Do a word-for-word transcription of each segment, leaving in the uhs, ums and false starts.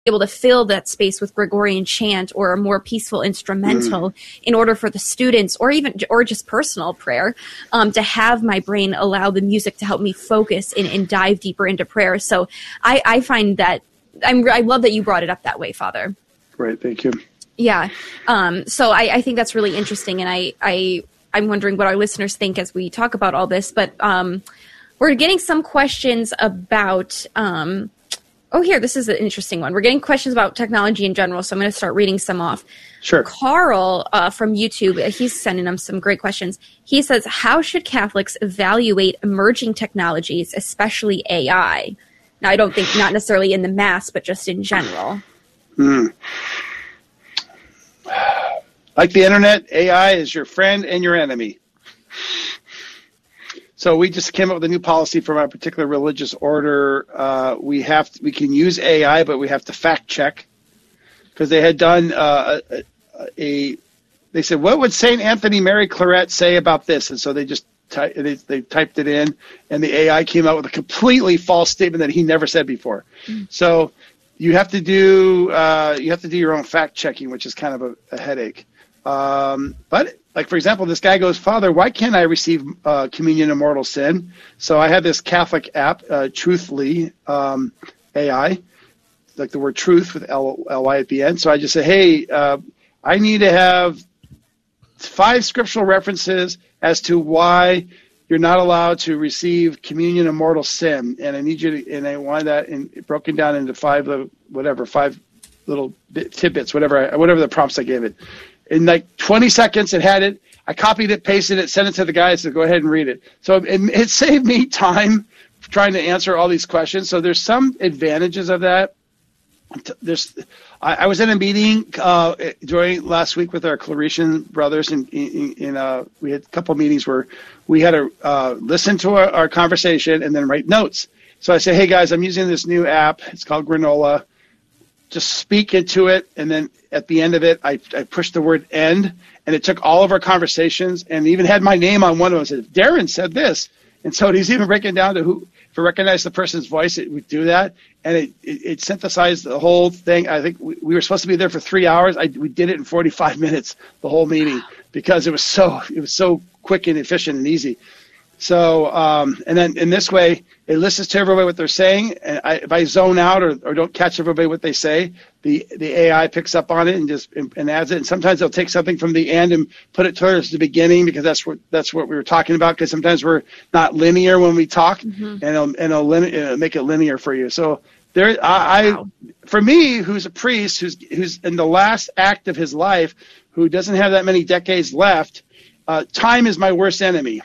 able to fill that space with Gregorian chant or a more peaceful instrumental mm. in order for the students, or even or just personal prayer, um, to have my brain allow the music to help me focus and, and dive deeper into prayer. So I, I find that I'm, I love that you brought it up that way, Father. Great, thank you. Yeah. Um, so I, I think that's really interesting, and I, I I'm wondering what our listeners think as we talk about all this. But um, we're getting some questions about. Um, Oh, here, this is an interesting one. We're getting questions about technology in general, so I'm going to start reading some off. Sure. Carl uh, from YouTube, he's sending them some great questions. He says, how should Catholics evaluate emerging technologies, especially A I? Now, I don't think not necessarily in the Mass, but just in general. Hmm. Like the internet, A I is your friend and your enemy. So we just came up with a new policy from our particular religious order. Uh, we have to, we can use A I, but we have to fact check, because they had done uh, a, a. They said, "What would Saint Anthony Mary Claret say about this?" And so they just ty- they, they typed it in, and the A I came out with a completely false statement that he never said before. Mm. So you have to do uh, you have to do your own fact checking, which is kind of a, a headache. Um, but like, for example, this guy goes, "Father, why can't I receive uh, communion in mortal sin?" So I have this Catholic app, uh, Truthly um, A I, like the word truth with L Y at the end. So I just say, hey, uh, I need to have five scriptural references as to why you're not allowed to receive communion in mortal sin. And I need you to, and I want that in, broken down into five, whatever, five little bit, tidbits, whatever, I, whatever the prompts I gave it. In like twenty seconds, it had it. I copied it, pasted it, sent it to the guy, so go ahead and read it. So it, it saved me time trying to answer all these questions. So there's some advantages of that. There's, I, I was in a meeting uh, during last week with our Claretian brothers, and in, in, in, uh, we had a couple meetings where we had to uh, listen to our, our conversation and then write notes. So I said, hey guys, I'm using this new app. It's called Granola. Just speak into it, and then at the end of it, I, I pushed the word end, and it took all of our conversations and even had my name on one of them. It said, Darren said this. And so he's even breaking down to who, if it recognized the person's voice, it would do that. And it, it, it synthesized the whole thing. I think we, we were supposed to be there for three hours. I, we did it in forty-five minutes, the whole meeting, because it was so, it was so quick and efficient and easy. So, um, and then in this way, it listens to everybody what they're saying. And I, if I zone out or, or don't catch everybody what they say, the, the A I picks up on it and just and, and adds it. And sometimes they'll take something from the end and put it towards the beginning, because that's what that's what we were talking about. Because sometimes we're not linear when we talk, mm-hmm. and it'll, and it'll, lim- it'll make it linear for you. So there, I, wow. I, for me, who's a priest, who's who's in the last act of his life, who doesn't have that many decades left, uh, time is my worst enemy.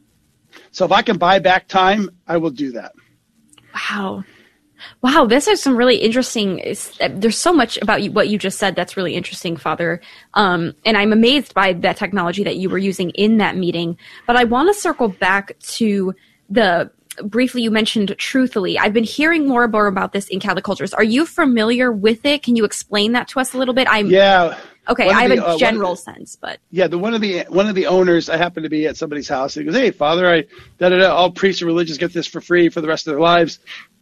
So if I can buy back time, I will do that. Wow. Wow, this is some really interesting, there's so much about you, what you just said that's really interesting, Father. Um, and I'm amazed by that technology that you were using in that meeting. But I want to circle back to the, briefly you mentioned Truthfully. I've been hearing more and more about this in Catholic cultures. Are you familiar with it? Can you explain that to us a little bit? I'm Yeah. Okay, I have the, a uh, general sense, but yeah, the one of the one of the owners, I happened to be at somebody's house, and he goes, "Hey, Father, I da da da. All priests and religious get this for free for the rest of their lives,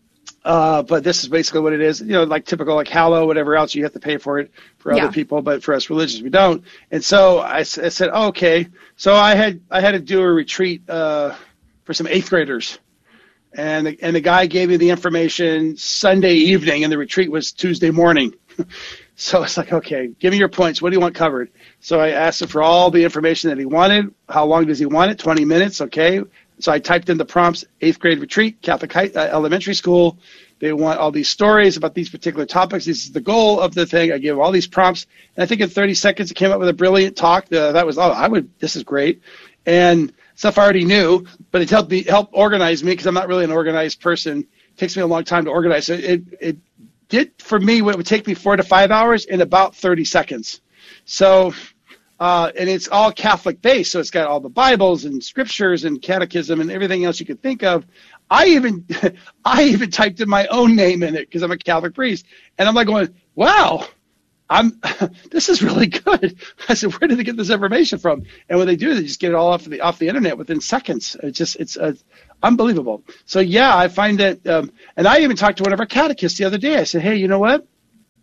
uh, but this is basically what it is. You know, like typical, like Hallow, whatever else, you have to pay for it for yeah. other people, but for us religious, we don't." And so I, I said, oh, "Okay." So I had I had to do a retreat uh, for some eighth graders, and the, and the guy gave me the information Sunday evening, and the retreat was Tuesday morning. So it's like, okay, give me your points. What do you want covered? So I asked him for all the information that he wanted. How long does he want it? twenty minutes, okay. So I typed in the prompts, eighth grade retreat, Catholic high, uh, elementary school. They want all these stories about these particular topics. This is the goal of the thing. I give all these prompts. And I think in thirty seconds, it came up with a brilliant talk. Uh, that was, oh, I would, this is great. And stuff I already knew, but it helped me, helped organize me, because I'm not really an organized person. It takes me a long time to organize. So it, it, did for me what would take me four to five hours in about thirty seconds. So, uh, and it's all Catholic based. So it's got all the Bibles and scriptures and catechism and everything else you could think of. I even, I even typed in my own name in it, because I'm a Catholic priest. And I'm like going, wow, I'm, this is really good. I said, where did they get this information from? And what they do is they just get it all off the, off the internet within seconds. It's just, it's, uh, unbelievable. So yeah, I find that, um, and I even talked to one of our catechists the other day. I said, hey, you know what?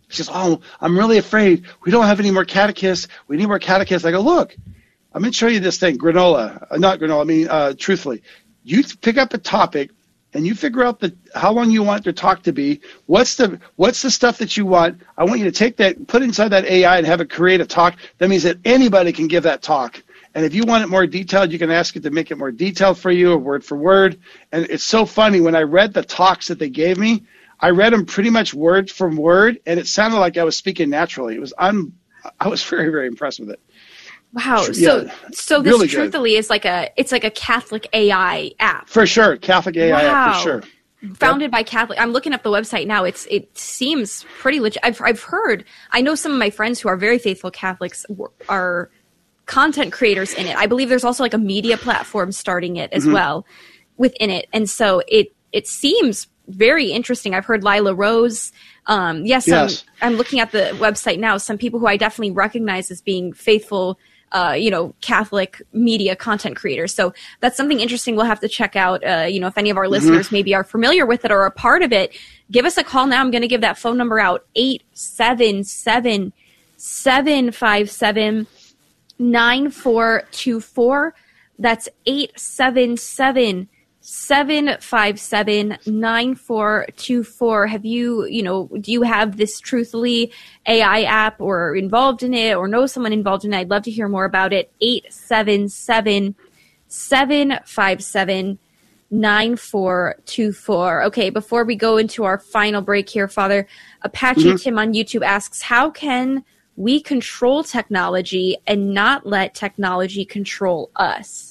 She says, oh, I'm really afraid. We don't have any more catechists. We need more catechists. I go, look, I'm going to show you this thing, granola. Uh, not granola, I mean, uh, truthfully. You pick up a topic, and you figure out the how long you want your talk to be. What's the what's the stuff that you want? I want you to take that, put it inside that A I and have it create a talk. That means that anybody can give that talk. And if you want it more detailed, you can ask it to make it more detailed for you, or word for word. And it's so funny, when I read the talks that they gave me, I read them pretty much word from word, and it sounded like I was speaking naturally. It was un, I was very, very impressed with it. Wow. Yeah, so so this really truthfully good. is like a it's like a Catholic A I app. For sure. Catholic A I wow. app, for sure. Founded yep. by Catholic. I'm looking up the website now. It's it seems pretty legit. I've I've heard. I know some of my friends who are very faithful Catholics are content creators in it. I believe there's also like a media platform starting it as mm-hmm. well within it, and so it it seems very interesting. I've heard Lila Rose. Um, yes, yes. I'm, I'm looking at the website now. Some people who I definitely recognize as being faithful. Uh, you know, Catholic media content creators. So that's something interesting we'll have to check out. Uh, you know, if any of our mm-hmm. listeners maybe are familiar with it or a part of it, give us a call now. I'm going to give that phone number out, eight seven seven, seven five seven, nine four two four. That's eight seven seven, seven five seven, nine four two four. Have you, you know, do you have this Truthfully A I app or involved in it or know someone involved in it? I'd love to hear more about it. eight seven seven, seven five seven, nine four two four. Okay, before we go into our final break here, Father, Apache mm-hmm. Tim on YouTube asks, how can we control technology and not let technology control us?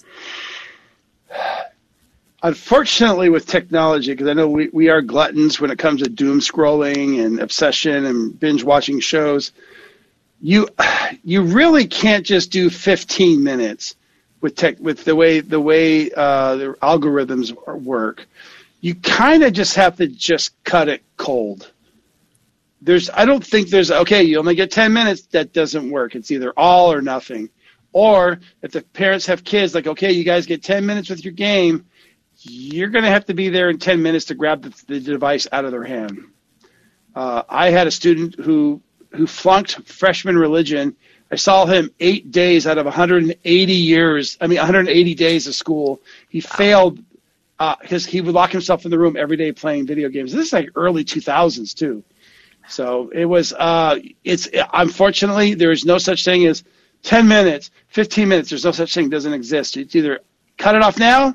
Unfortunately, with technology, because I know we, we are gluttons when it comes to doom scrolling and obsession and binge watching shows, you you really can't just do fifteen minutes with tech with the way the way uh, the algorithms work. You kind of just have to just cut it cold. There's I don't think there's okay. You only get ten minutes. That doesn't work. It's either all or nothing. Or if the parents have kids, like okay, you guys get ten minutes with your game. You're going to have to be there in ten minutes to grab the, the device out of their hand. Uh, I had a student who who flunked freshman religion. I saw him eight days out of one hundred eighty years. I mean, one hundred eighty days of school. He failed because uh, he would lock himself in the room every day playing video games. This is like early two thousands too. So it was. Uh, it's unfortunately there is no such thing as ten minutes, fifteen minutes. There's no such thing. It doesn't exist. It's either cut it off now,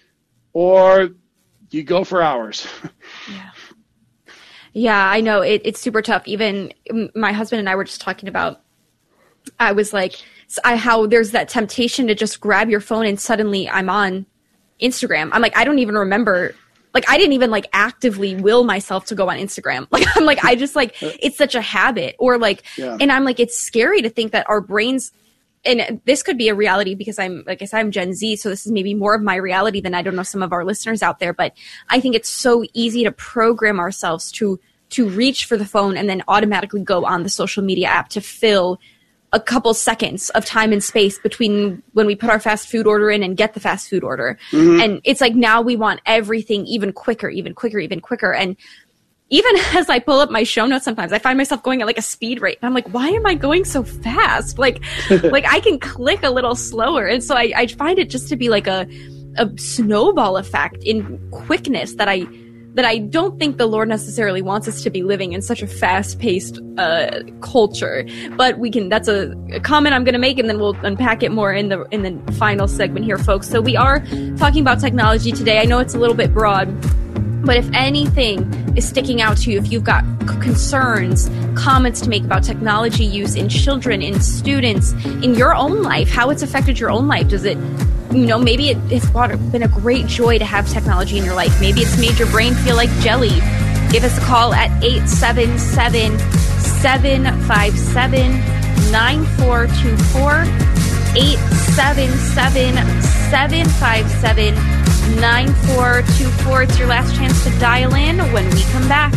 or you go for hours. Yeah. Yeah, I know. It, it's super tough. Even my husband and I were just talking about, I was like, I, how there's that temptation to just grab your phone and suddenly I'm on Instagram. I'm like, I don't even remember. Like, I didn't even like actively will myself to go on Instagram. Like, I'm like, I just like, it's such a habit. Or like, yeah. And I'm like, it's scary to think that our brains, and this could be a reality because I'm, like I said, I'm Gen Z, so this is maybe more of my reality than I don't know some of our listeners out there. But I think it's so easy to program ourselves to to reach for the phone and then automatically go on the social media app to fill a couple seconds of time and space between when we put our fast food order in and get the fast food order. Mm-hmm. And it's like now we want everything even quicker, even quicker, even quicker. And even as I pull up my show notes, sometimes I find myself going at like a speed rate. And I'm like, why am I going so fast? Like, like I can click a little slower. And so I, I find it just to be like a, a snowball effect in quickness that I, that I don't think the Lord necessarily wants us to be living in such a fast-paced uh, culture. But we can, that's a, a comment I'm going to make, and then we'll unpack it more in the in the final segment here, folks. So we are talking about technology today. I know it's a little bit broad, but if anything is sticking out to you, if you've got c- concerns, comments to make about technology use in children, in students, in your own life, how it's affected your own life, does it, you know, maybe it, it's been a great joy to have technology in your life. Maybe it's made your brain feel like jelly. Give us a call at eight seven seven, seven five seven, nine four two four, eight seven seven, seven five seven, nine four two four. It's your last chance to dial in when we come back.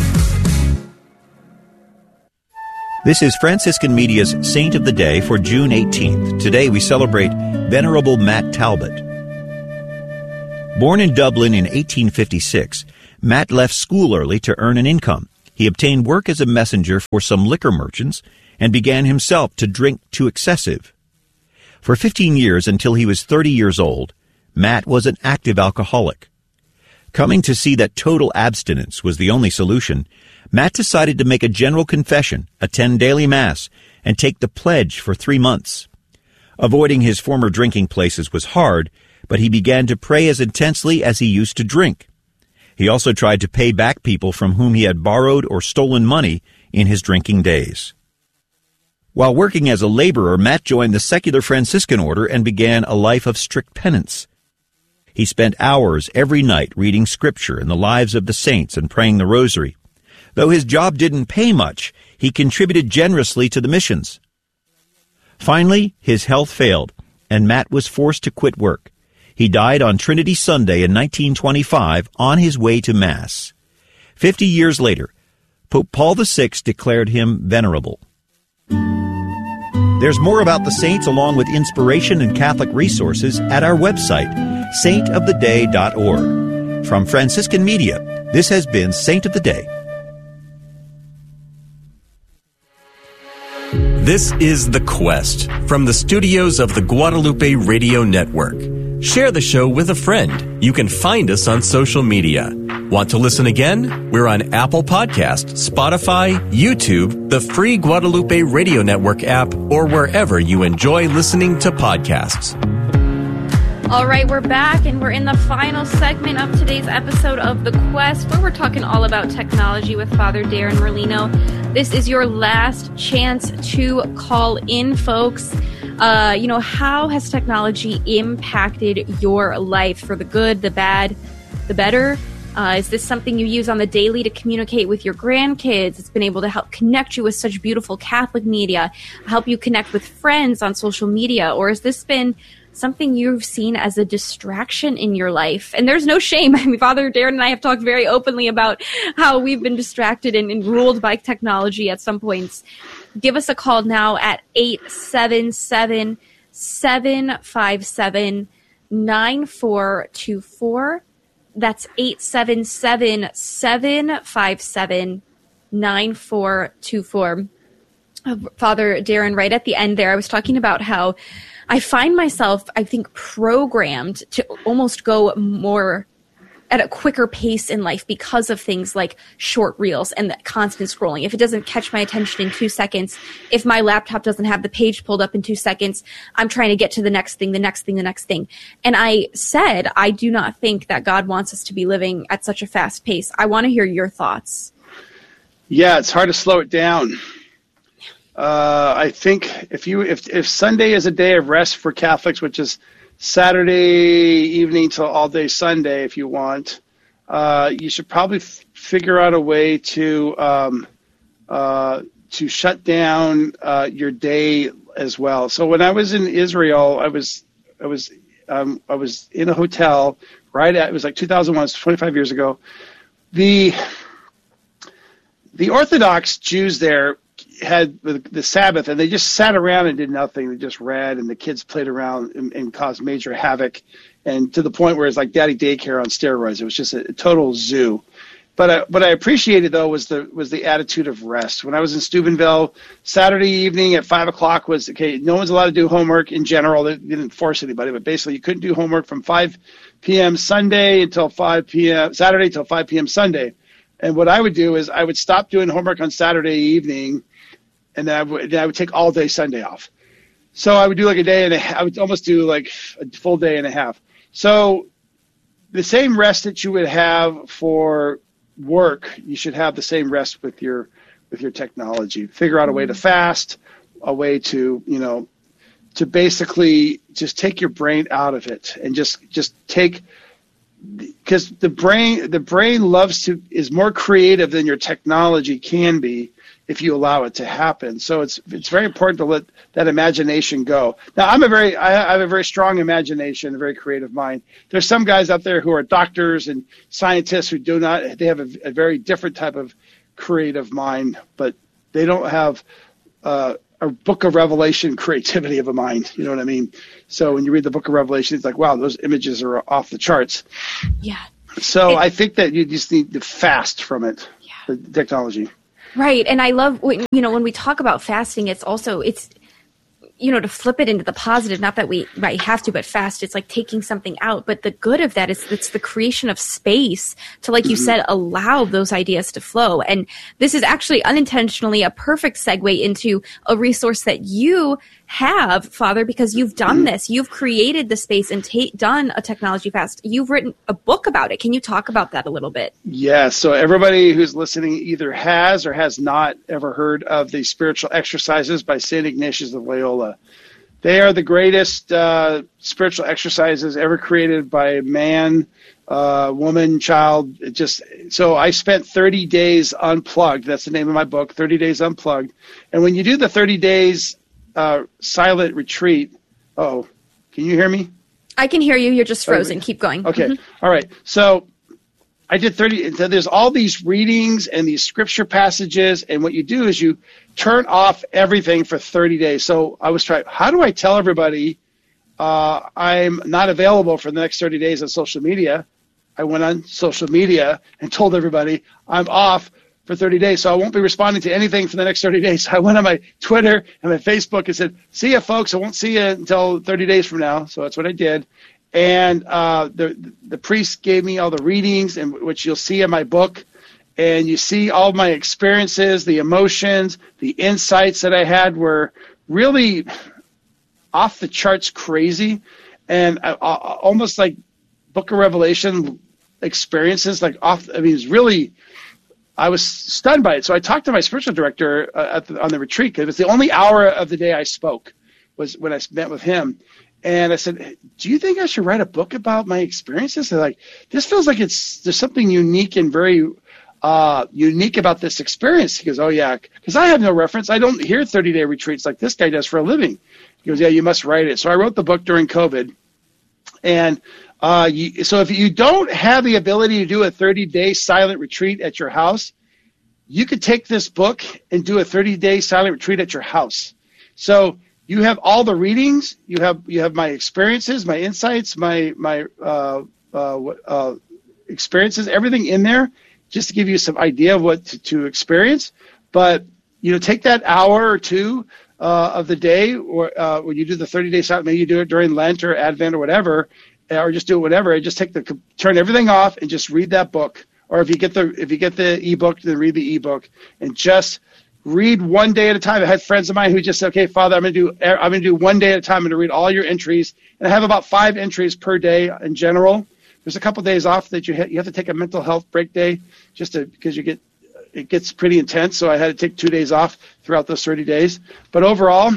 This is Franciscan Media's Saint of the Day for June eighteenth. Today we celebrate Venerable Matt Talbot. Born in Dublin in eighteen fifty-six, Matt left school early to earn an income. he obtained work as a messenger for some liquor merchants and began himself to drink to excessive. For fifteen years, until he was thirty years old, Matt was an active alcoholic. Coming to see that total abstinence was the only solution, Matt decided to make a general confession, attend daily Mass, and take the pledge for three months. Avoiding his former drinking places was hard, but he began to pray as intensely as he used to drink. He also tried to pay back people from whom he had borrowed or stolen money in his drinking days. While working as a laborer, Matt joined the secular Franciscan order and began a life of strict penance. He spent hours every night reading Scripture and the lives of the saints and praying the rosary. Though his job didn't pay much, he contributed generously to the missions. Finally, his health failed, and Matt was forced to quit work. He died on Trinity Sunday in nineteen twenty-five on his way to Mass. Fifty years later, Pope Paul the Sixth declared him venerable. There's more about the saints along with inspiration and Catholic resources at our website, saint of the day dot org. From Franciscan Media, this has been Saint of the Day. This is The Quest from the studios of the Guadalupe Radio Network. Share the show with a friend. You can find us on social media. Want to listen again? We're on Apple Podcasts, Spotify, YouTube, the free Guadalupe Radio Network app, or wherever you enjoy listening to podcasts. All right, we're back, and we're in the final segment of today's episode of The Quest, where we're talking all about technology with Father Darren Merlino. This is your last chance to call in, folks. Uh, you know, how has technology impacted your life for the good, the bad, the better? Uh, is this something you use on the daily to communicate with your grandkids? It's been able to help connect you with such beautiful Catholic media, help you connect with friends on social media, or has this been something you've seen as a distraction in your life? And there's no shame. I mean, Father Darren and I have talked very openly about how we've been distracted and, and ruled by technology at some points. Give us a call now at eight seven seven, seven five seven, nine four two four. That's eight seven seven, seven five seven, nine four two four. Uh, Father Darren, right at the end there, I was talking about how I find myself, I think, programmed to almost go more at a quicker pace in life because of things like short reels and the constant scrolling. If it doesn't catch my attention in two seconds, if my laptop doesn't have the page pulled up in two seconds, I'm trying to get to the next thing, the next thing, the next thing. And I said, I do not think that God wants us to be living at such a fast pace. I want to hear your thoughts. Yeah, it's hard to slow it down. Uh, I think if you if if Sunday is a day of rest for Catholics, which is Saturday evening till all day Sunday, if you want, uh, you should probably f- figure out a way to um, uh, to shut down uh, your day as well. So when I was in Israel, I was I was um, I was in a hotel right at it was like two thousand one, it's twenty-five years ago. The the Orthodox Jews there had the, the Sabbath, and they just sat around and did nothing. They just read, and the kids played around and, and caused major havoc, and to the point where it's like daddy daycare on steroids. It was just a, a total zoo. But I, what I appreciated, though, was the was the attitude of rest. When I was in Steubenville, Saturday evening at five o'clock was, okay, no one's allowed to do homework in general. They didn't force anybody, but basically you couldn't do homework from five p.m. Sunday until five p.m. Saturday until five p.m. Sunday. And what I would do is I would stop doing homework on Saturday evening, and then I would, then I would take all day Sunday off. So I would do like a day and a half. I would almost do like a full day and a half. So the same rest that you would have for work, you should have the same rest with your with your technology. Figure out a way to fast, a way to, you know, to basically just take your brain out of it and just just take, because the brain the brain loves to is more creative than your technology can be if you allow it to happen. So it's it's very important to let that imagination go. Now, I'm a very I have a very strong imagination, a very creative mind. There's some guys out there who are doctors and scientists who do not. They have a, a very different type of creative mind, but they don't have uh, a Book of Revelation creativity of a mind. You know what I mean? So when you read the Book of Revelation, it's like, wow, those images are off the charts. Yeah. So it, I think that you just need to fast from it. Yeah. the technology. Right. And I love, when, you know, when we talk about fasting, it's also, it's, you know, to flip it into the positive, not that we might have to, but fast, it's like taking something out. But the good of that is it's the creation of space to, like you mm-hmm. said, allow those ideas to flow. And this is actually unintentionally a perfect segue into a resource that you have, Father, because you've done mm-hmm. this. You've created the space and ta- done a technology fast. You've written a book about it. Can you talk about that a little bit? Yeah. So everybody who's listening either has or has not ever heard of the Spiritual Exercises by Saint Ignatius of Loyola. They are the greatest uh, spiritual exercises ever created by man, uh, woman, child. It just so I spent thirty days unplugged. That's the name of my book, thirty days Unplugged. And when you do the thirty days uh, silent retreat, oh, can you hear me? I can hear you. You're just frozen. Oh, Keep going. Okay. Mm-hmm. All right. So I did thirty. So there's all these readings and these scripture passages, and what you do is you turn off everything for thirty days. So I was trying, how do I tell everybody uh, I'm not available for the next thirty days on social media? I went on social media and told everybody I'm off for thirty days, so I won't be responding to anything for the next thirty days. I went on my Twitter and my Facebook and said, see ya, folks. I won't see you until thirty days from now. So that's what I did. And uh, the the priest gave me all the readings, and which you'll see in my book. And you see all my experiences, the emotions, the insights that I had were really off the charts crazy, and uh, almost like Book of Revelation experiences. Like off, I mean, it's really. I was stunned by it. So I talked to my spiritual director uh, at the, on the retreat, because it was the only hour of the day I spoke was when I met with him. And I said, do you think I should write a book about my experiences? They're like, this feels like it's there's something unique and very uh, unique about this experience. He goes, oh, yeah, because I have no reference. I don't hear thirty-day retreats like this guy does for a living. He goes, yeah, you must write it. So I wrote the book during COVID. And uh, you, so if you don't have the ability to do a thirty-day silent retreat at your house, you could take this book and do a thirty-day silent retreat at your house. So you have all the readings, you have you have my experiences, my insights, my my uh, uh, uh, experiences, everything in there, just to give you some idea of what to, to experience. But you know, take that hour or two uh, of the day, or uh, when you do the thirty-day silent, maybe you do it during Lent or Advent or whatever, or just do it whatever. And just take the turn everything off and just read that book. Or if you get the if you get the ebook, then read the ebook and just read one day at a time. I had friends of mine who just said, "Okay, Father, I'm going to do I'm going to do one day at a time. I'm going to read all your entries." And I have about five entries per day in general. There's a couple of days off that you ha- you have to take a mental health break day, just to because you get it gets pretty intense. So I had to take two days off throughout those thirty days. But overall,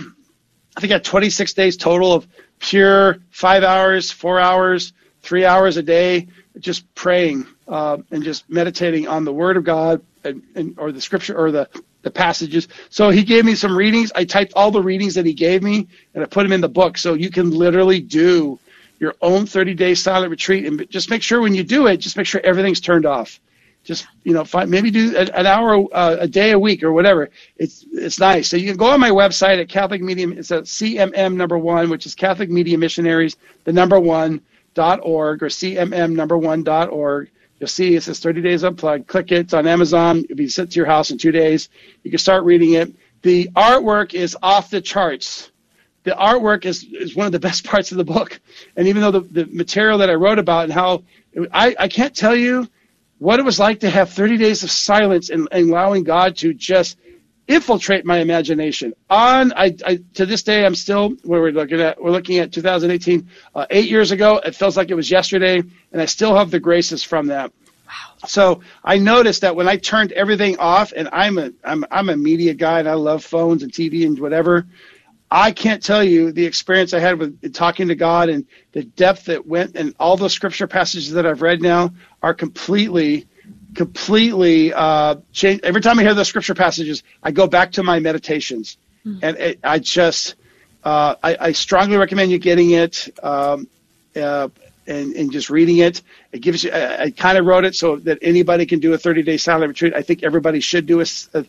I think I had twenty-six days total of pure five hours, four hours, three hours a day, just praying uh, and just meditating on the Word of God and, and or the Scripture or the the passages. So he gave me some readings. I typed all the readings that he gave me, and I put them in the book. So you can literally do your own thirty-day silent retreat, and just make sure when you do it, just make sure everything's turned off. Just, you know, find, maybe do an hour uh, a day a week or whatever. It's it's nice. So you can go on my website at Catholic Media. It's at C M M number one, which is Catholic Media Missionaries, the number one dot org, or C M M number one dot org. You'll see it says thirty days Unplugged. Click it. It's on Amazon. It'll be sent to your house in two days. You can start reading it. The artwork is off the charts. The artwork is, is one of the best parts of the book. And even though the, the material that I wrote about and how it, I, I can't tell you what it was like to have thirty days of silence and, and allowing God to just infiltrate my imagination. On I, I to this day, I'm still where we're looking at. We're looking at two thousand eighteen, uh, eight years ago. It feels like it was yesterday, and I still have the graces from that. Wow. So I noticed that when I turned everything off, and I'm a I'm I'm a media guy, and I love phones and T V and whatever. I can't tell you the experience I had with talking to God and the depth that went, and all those scripture passages that I've read now are completely, completely uh, changed. Every time I hear those scripture passages, I go back to my meditations, mm-hmm. and it, I just, uh, I, I strongly recommend you getting it um, uh, and, and just reading it. It gives you. I, I kind of wrote it so that anybody can do a thirty-day silent retreat. I think everybody should do a, a,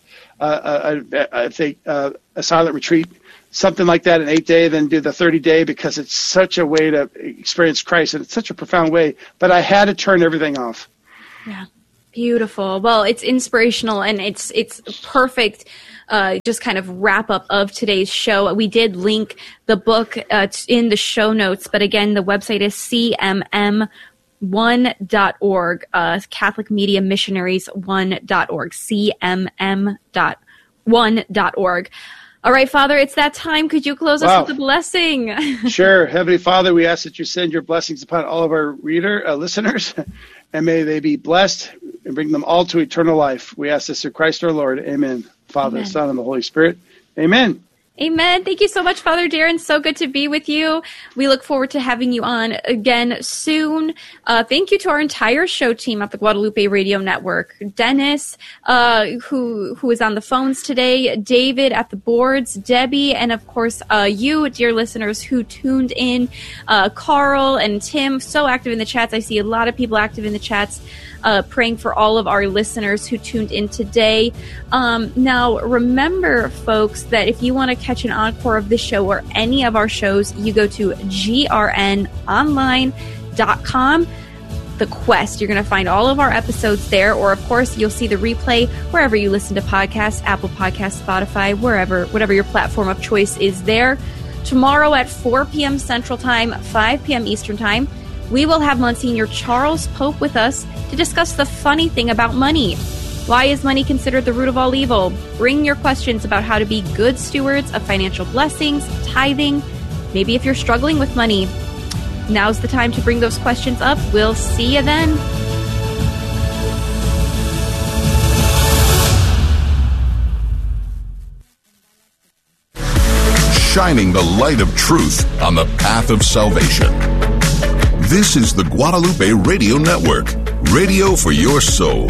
a, a, a, a, a silent retreat. Something like that, an eight-day, then do the thirty-day, because it's such a way to experience Christ, and it's such a profound way. But I had to turn everything off. Yeah. Beautiful. Well, it's inspirational, and it's it's perfect. Uh, just kind of wrap up of today's show. We did link the book uh, in the show notes, but again, the website is C M M one dot org, uh, Catholic Media Missionaries one dot org, C M M one dot org. All right, Father, it's that time. Could you close wow. us with a blessing? Sure. Heavenly Father, we ask that you send your blessings upon all of our reader uh, listeners, and may they be blessed and bring them all to eternal life. We ask this through Christ our Lord. Amen. Father, Amen. Son, and the Holy Spirit. Amen. Amen. Thank you so much, Father Darren. So good to be with you. We look forward to having you on again soon. Uh, thank you to our entire show team at the Guadalupe Radio Network. Dennis, uh, who who is on the phones today, David at the boards, Debbie, and of course uh, you, dear listeners, who tuned in, uh, Carl and Tim, so active in the chats. I see a lot of people active in the chats. Uh, praying for all of our listeners who tuned in today. Um, now, remember, folks, that if you want to catch an encore of this show or any of our shows, you go to G R N online dot com. The Quest. You're going to find all of our episodes there, or, of course, you'll see the replay wherever you listen to podcasts, Apple Podcasts, Spotify, wherever, whatever your platform of choice is there. Tomorrow at four p.m. Central Time, five p.m. Eastern Time, we will have Monsignor Charles Pope with us to discuss the funny thing about money. Why is money considered the root of all evil? Bring your questions about how to be good stewards of financial blessings, tithing. Maybe if you're struggling with money, now's the time to bring those questions up. We'll see you then. Shining the light of truth on the path of salvation. This is the Guadalupe Radio Network, radio for your soul.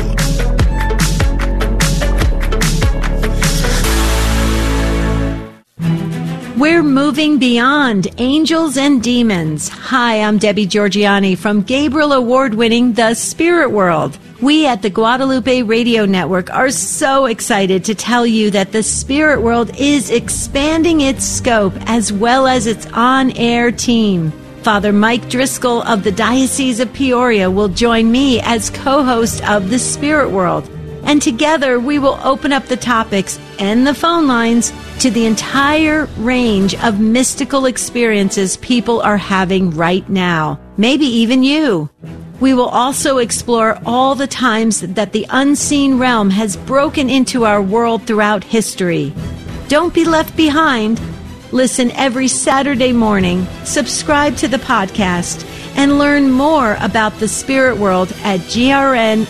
We're moving beyond angels and demons. Hi, I'm Debbie Georgiani from Gabriel Award-winning The Spirit World. We at the Guadalupe Radio Network are so excited to tell you that The Spirit World is expanding its scope as well as its on-air team. Father Mike Driscoll of the Diocese of Peoria will join me as co-host of The Spirit World. And together we will open up the topics and the phone lines to the entire range of mystical experiences people are having right now. Maybe even you. We will also explore all the times that the unseen realm has broken into our world throughout history. Don't be left behind. Listen every Saturday morning, subscribe to the podcast, and learn more about the Spirit World at grnonline.com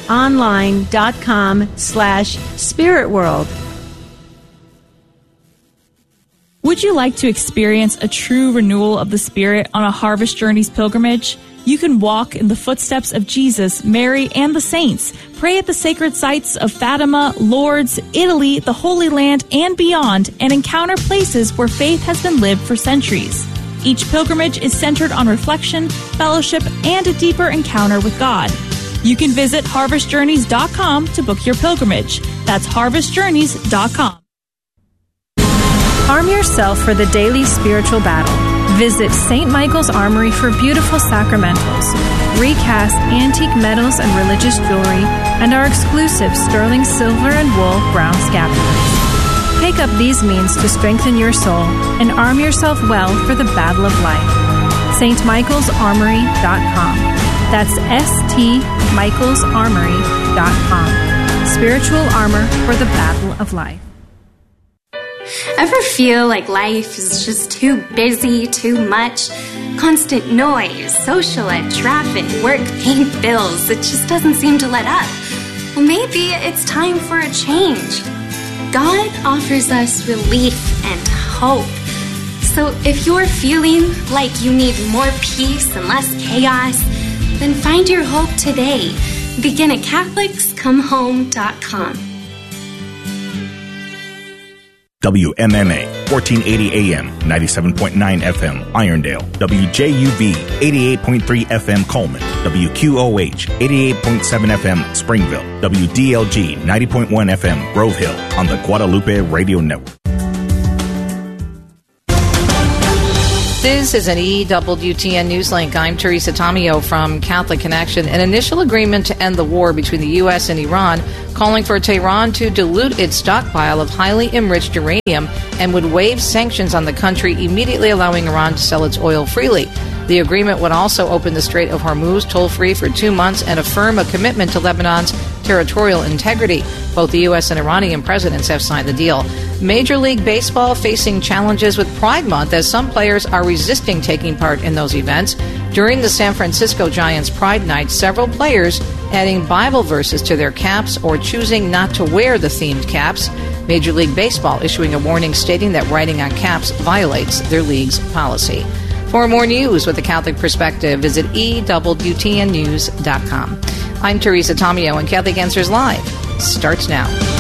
slash Spirit World. Would you like to experience a true renewal of the Spirit on a Harvest Journeys pilgrimage? You can walk in the footsteps of Jesus, Mary, and the saints. Pray at the sacred sites of Fatima, Lourdes, Italy, the Holy Land, and beyond, and encounter places where faith has been lived for centuries. Each pilgrimage is centered on reflection, fellowship, and a deeper encounter with God. You can visit harvest journeys dot com to book your pilgrimage. That's harvest journeys dot com. Arm yourself for the daily spiritual battle. Visit Saint Michael's Armory for beautiful sacramentals, recast antique medals and religious jewelry, and our exclusive sterling silver and wool brown scapulars. Take up these means to strengthen your soul and arm yourself well for the battle of life. St Michaels Armory dot com. That's S T Michaels Armory dot com. Spiritual armor for the battle of life. Ever feel like life is just too busy, too much? Constant noise, social ed, traffic, work, paying bills. It just doesn't seem to let up. Well, maybe it's time for a change. God offers us relief and hope. So if you're feeling like you need more peace and less chaos, then find your hope today. Begin at Catholics Come Home dot com. W M M A, fourteen eighty A M, ninety-seven point nine F M, Irondale. W J U V, eighty-eight point three F M, Coleman. W Q O H, eighty-eight point seven F M, Springville. W D L G, ninety point one F M, Grove Hill, on the Guadalupe Radio Network. This is an E W T N News Link. I'm Teresa Tomeo from Catholic Connection. An initial agreement to end the war between the U S and Iran, calling for Tehran to dilute its stockpile of highly enriched uranium and would waive sanctions on the country, immediately allowing Iran to sell its oil freely. The agreement would also open the Strait of Hormuz toll-free for two months and affirm a commitment to Lebanon's territorial integrity. Both the U S and Iranian presidents have signed the deal. Major League Baseball facing challenges with Pride Month as some players are resisting taking part in those events. During the San Francisco Giants Pride Night, several players adding Bible verses to their caps or choosing not to wear the themed caps. Major League Baseball issuing a warning stating that writing on caps violates their league's policy. For more news with a Catholic perspective, visit E W T N news dot com. I'm Teresa Tomeo, and Catholic Answers Live starts now.